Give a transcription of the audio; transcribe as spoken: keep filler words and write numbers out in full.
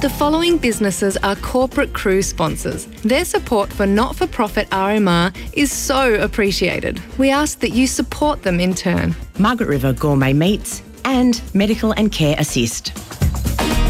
The following businesses are corporate cruise sponsors. Their support for not-for-profit R M R is so appreciated. We ask that you support them in turn. Margaret River Gourmet Meats and Medical and Care Assist.